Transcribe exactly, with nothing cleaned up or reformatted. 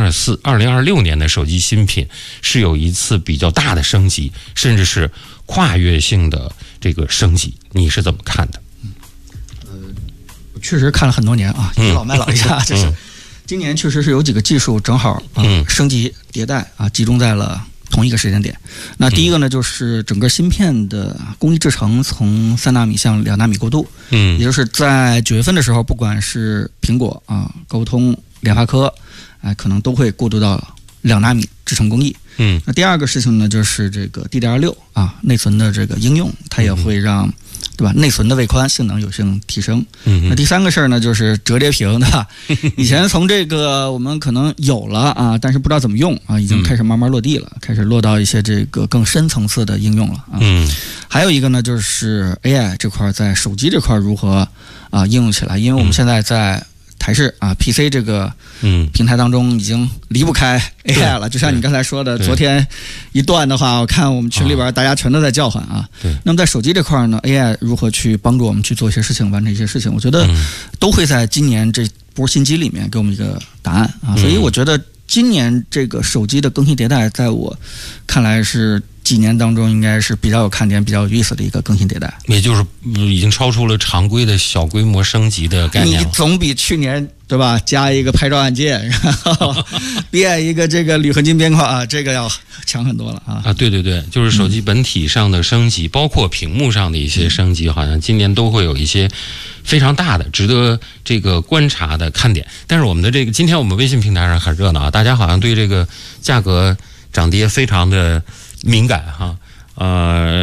二四、二零二六年的手机新品是有一次比较大的升级，甚至是跨越性的这个升级，你是怎么看的？ 呃，我确实看了很多年啊，倚老卖老一下，就是、嗯、今年确实是有几个技术正好啊、呃、升级迭代啊，集中在了同一个时间点。那第一个呢，就是整个芯片的工艺制程从三纳米向两纳米过渡，嗯，也就是在九月份的时候，不管是苹果啊、高通、联发科，哎、呃，可能都会过渡到两纳米制程工艺。嗯，那第二个事情呢，就是这个 D D R 六 啊，内存的这个应用，它也会让、嗯、对吧，内存的位宽性能有性提升。嗯，那第三个事儿呢，就是折叠屏，对吧？以前从这个我们可能有了啊，但是不知道怎么用啊，已经开始慢慢落地了，嗯、开始落到一些这个更深层次的应用了啊。嗯，还有一个呢，就是 A I 这块在手机这块如何啊应用起来，因为我们现在在台式啊 P C 这个平台当中已经离不开 A I 了，就像你刚才说的，昨天一段的话，我看我们群里边大家全都在叫唤啊。对。那么在手机这块呢 ，A I 如何去帮助我们去做一些事情，完成一些事情，我觉得都会在今年这波新机里面给我们一个答案啊。所以我觉得今年这个手机的更新迭代，在我看来是几年当中应该是比较有看点、比较有意思的一个更新迭代，也就是已经超出了常规的小规模升级的概念了。你总比去年对吧，加一个拍照按键，然后变一个这个铝合金边框啊，这个要强很多了啊！啊，对对对，就是手机本体上的升级，嗯、包括屏幕上的一些升级，好像今年都会有一些非常大的、值得这个观察的看点。但是我们的这个，今天我们微信平台上很热闹啊，大家好像对这个价格涨跌非常的敏感哈，呃。